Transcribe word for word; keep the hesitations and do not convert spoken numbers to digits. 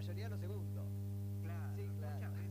mayoría lo segundo. Claro, Sí, claro. muchas veces